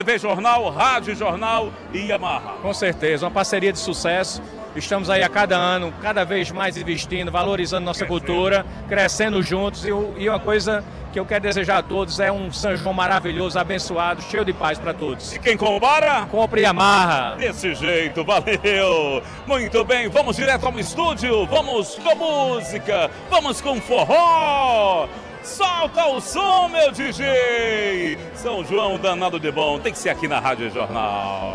TV Jornal, Rádio Jornal e Yamaha. Com certeza, uma parceria de sucesso. Estamos aí a cada ano, cada vez mais investindo, valorizando nossa cultura, crescendo juntos. E uma coisa que eu quero desejar a todos é um São João maravilhoso, abençoado, cheio de paz para todos. E quem compara? Compre Yamaha. Desse jeito, valeu! Muito bem, vamos direto ao estúdio, vamos com música, vamos com forró! Solta o som, meu DJ! São João danado de bom, tem que ser aqui na Rádio Jornal.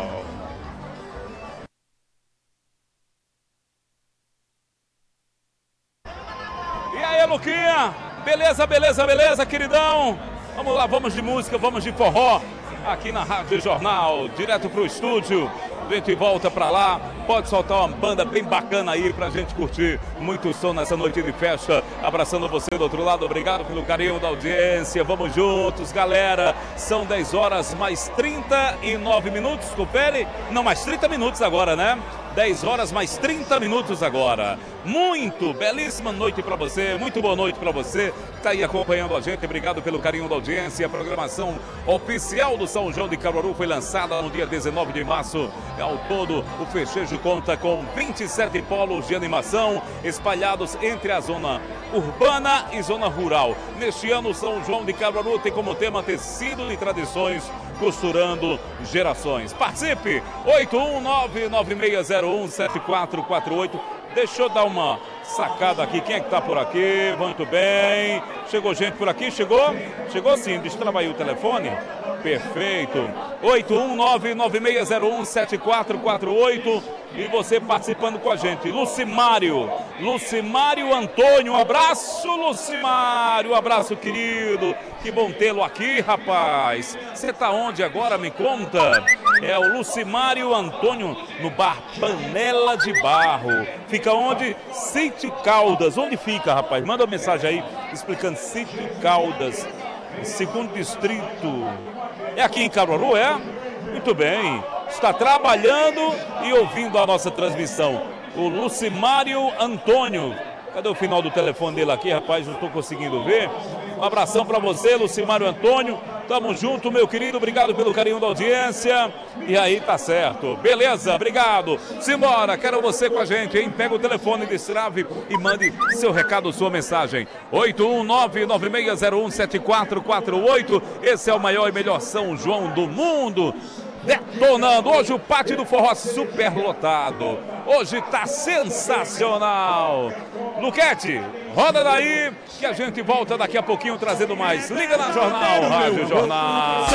E aí, Luquinha? Beleza, beleza, beleza, queridão? Vamos lá, vamos de música, vamos de forró. Aqui na Rádio Jornal, direto pro estúdio. A gente volta pra lá. Pode soltar uma banda bem bacana aí pra gente curtir muito som nessa noite de festa. Abraçando você do outro lado, obrigado pelo carinho da audiência. Vamos juntos, galera. São 10 horas mais 39 minutos, confere? Não, mais 30 minutos agora, né? 10 horas mais 30 minutos agora. Muito belíssima noite para você, muito boa noite para você que está aí acompanhando a gente. Obrigado pelo carinho da audiência. A programação oficial do São João de Caruaru foi lançada no dia 19 de março. Ao todo, o festejo conta com 27 polos de animação espalhados entre a zona urbana e zona rural. Neste ano, o São João de Caruaru tem como tema tecido e tradições, costurando gerações. Participe! 819-9601-7448. Deixa eu dar uma sacada aqui. Quem é que tá por aqui? Muito bem. Chegou gente por aqui? Chegou? Chegou sim. Destrava aí o telefone. Perfeito. 819-9601-7448. E você participando com a gente. Lucimário Antônio. Um abraço, Lucimário. Um abraço, querido. Que bom tê-lo aqui, rapaz. Você tá onde agora? Me conta. É o Lucimário Antônio no bar Panela de Barro. Fica onde? Sítio Caldas. Onde fica, rapaz? Manda uma mensagem aí explicando. Sítio Caldas, segundo distrito. É aqui em Caruaru, é? Muito bem. Está trabalhando e ouvindo a nossa transmissão. O Lucimário Antônio. Cadê o final do telefone dele aqui, rapaz? Não estou conseguindo ver. Um abração para você, Lucimário Antônio. Tamo junto, meu querido. Obrigado pelo carinho da audiência. E aí, tá certo. Beleza, obrigado. Simbora, quero você com a gente, hein? Pega o telefone, destrave e mande seu recado, sua mensagem. 819-9601-7448. Esse é o maior e melhor São João do mundo. Detonando, hoje o Pátio do Forró super lotado. Hoje tá sensacional. Luquete, roda daí que a gente volta daqui a pouquinho trazendo mais. Liga na Jornal, Rádio Jornal.